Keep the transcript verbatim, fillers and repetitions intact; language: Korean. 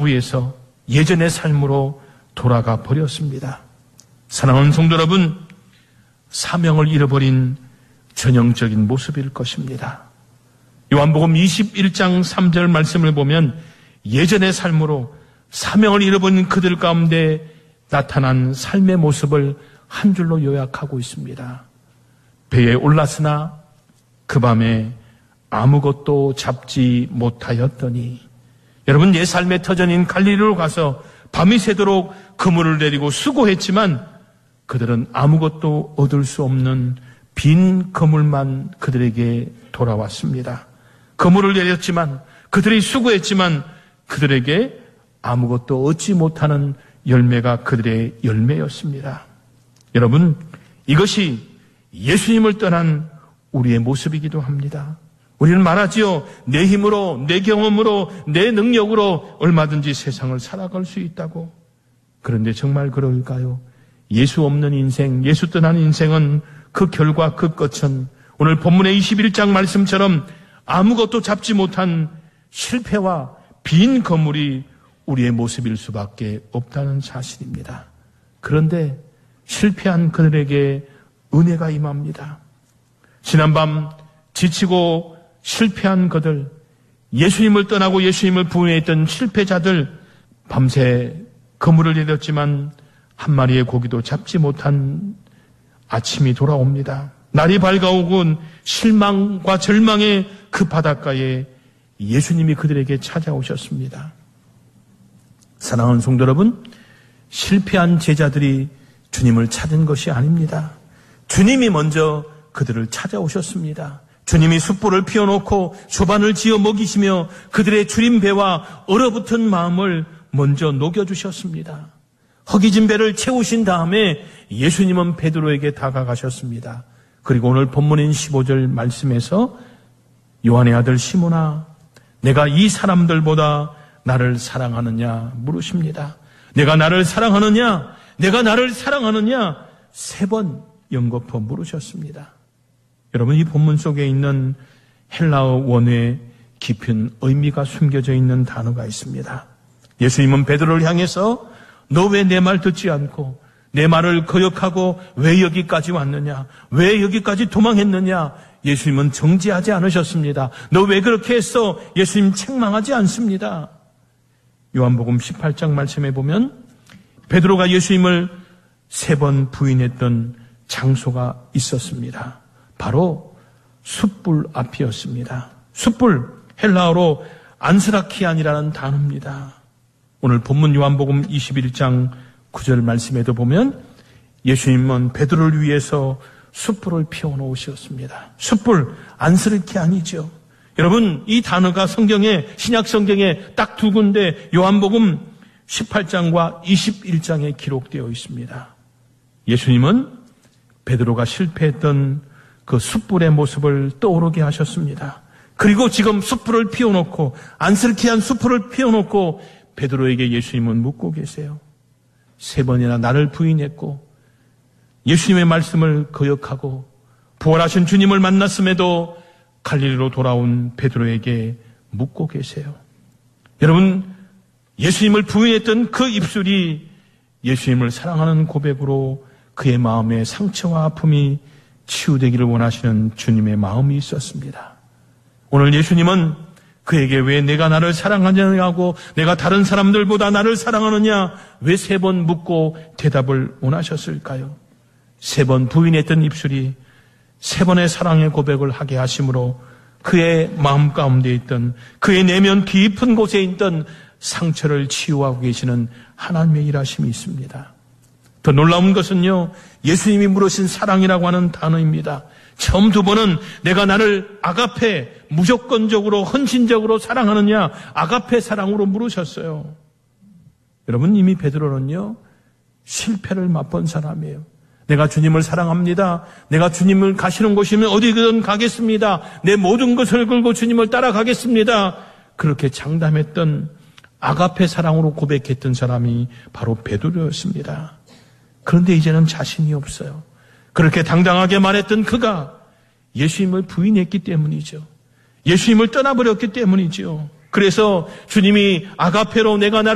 후에서 예전의 삶으로 돌아가 버렸습니다. 사랑하는 성도 여러분, 사명을 잃어버린 전형적인 모습일 것입니다. 요한복음 이십일 장 삼 절 말씀을 보면 예전의 삶으로 사명을 잃어버린 그들 가운데 나타난 삶의 모습을 한 줄로 요약하고 있습니다. 배에 올랐으나 그 밤에 아무것도 잡지 못하였더니, 여러분, 옛 삶의 터전인 갈릴리로 가서 밤이 새도록 그물을 내리고 수고했지만 그들은 아무것도 얻을 수 없는 빈 그물만 그들에게 돌아왔습니다. 그물을 내렸지만, 그들이 수고했지만 그들에게 아무것도 얻지 못하는 열매가 그들의 열매였습니다. 여러분, 이것이 예수님을 떠난 우리의 모습이기도 합니다. 우리는 말하지요. 내 힘으로, 내 경험으로, 내 능력으로 얼마든지 세상을 살아갈 수 있다고. 그런데 정말 그럴까요? 예수 없는 인생, 예수 떠난 인생은 그 결과, 그 끝은 오늘 본문의 이십일 장 말씀처럼 아무것도 잡지 못한 실패와 빈 거물이 우리의 모습일 수밖에 없다는 사실입니다. 그런데 실패한 그들에게 은혜가 임합니다. 지난밤 지치고 실패한 그들, 예수님을 떠나고 예수님을 부인했던 실패자들, 밤새 그물을 내렸지만 한 마리의 고기도 잡지 못한 아침이 돌아옵니다. 날이 밝아오곤 실망과 절망의 그 바닷가에 예수님이 그들에게 찾아오셨습니다. 사랑하는 성도 여러분, 실패한 제자들이 주님을 찾은 것이 아닙니다. 주님이 먼저 그들을 찾아오셨습니다. 주님이 숯불을 피워놓고 소반을 지어 먹이시며 그들의 주린 배와 얼어붙은 마음을 먼저 녹여주셨습니다. 허기진 배를 채우신 다음에 예수님은 베드로에게 다가가셨습니다. 그리고 오늘 본문인 십오 절 말씀에서 요한의 아들 시몬아, 내가 이 사람들보다 나를 사랑하느냐 물으십니다. 내가 나를 사랑하느냐, 내가 나를 사랑하느냐 세 번 연거푸 물으셨습니다. 여러분, 이 본문 속에 있는 헬라어 원어에 깊은 의미가 숨겨져 있는 단어가 있습니다. 예수님은 베드로를 향해서 너 왜 내 말 듣지 않고 내 말을 거역하고 왜 여기까지 왔느냐, 왜 여기까지 도망했느냐, 예수님은 정죄하지 않으셨습니다. 너 왜 그렇게 했어? 예수님 책망하지 않습니다. 요한복음 십팔 장 말씀에 보면 베드로가 예수님을 세 번 부인했던 장소가 있었습니다. 바로 숯불 앞이었습니다. 숯불, 헬라어로 안스라키안이라는 단어입니다. 오늘 본문 요한복음 이십일 장 구 절 말씀에도 보면 예수님은 베드로를 위해서 숯불을 피워놓으셨습니다. 숯불, 안스라키안이죠. 여러분, 이 단어가 성경에, 신약 성경에 딱 두 군데 요한복음 십팔 장과 이십일 장에 기록되어 있습니다. 예수님은 베드로가 실패했던 그 숯불의 모습을 떠오르게 하셨습니다. 그리고 지금 숯불을 피워놓고, 안스라키안 숯불을 피워놓고 베드로에게 예수님은 묻고 계세요. 세 번이나 나를 부인했고 예수님의 말씀을 거역하고 부활하신 주님을 만났음에도 갈릴리로 돌아온 베드로에게 묻고 계세요. 여러분, 예수님을 부인했던 그 입술이 예수님을 사랑하는 고백으로 그의 마음에 상처와 아픔이 치유되기를 원하시는 주님의 마음이 있었습니다. 오늘 예수님은 그에게 왜 내가 나를 사랑하느냐고, 내가 다른 사람들보다 나를 사랑하느냐, 왜 세 번 묻고 대답을 원하셨을까요? 세 번 부인했던 입술이 세 번의 사랑의 고백을 하게 하심으로 그의 마음 가운데 있던, 그의 내면 깊은 곳에 있던 상처를 치유하고 계시는 하나님의 일하심이 있습니다. 더 놀라운 것은요, 예수님이 물으신 사랑이라고 하는 단어입니다. 처음 두 번은 내가 나를 아가페, 무조건적으로 헌신적으로 사랑하느냐, 아가페 사랑으로 물으셨어요. 여러분, 이미 베드로는요 실패를 맛본 사람이에요. 내가 주님을 사랑합니다. 내가 주님을 가시는 곳이면 어디든 가겠습니다. 내 모든 것을 걸고 주님을 따라가겠습니다. 그렇게 장담했던 아가페 사랑으로 고백했던 사람이 바로 베드로였습니다. 그런데 이제는 자신이 없어요. 그렇게 당당하게 말했던 그가 예수님을 부인했기 때문이죠. 예수님을 떠나버렸기 때문이죠. 그래서 주님이 아가페로 내가 나를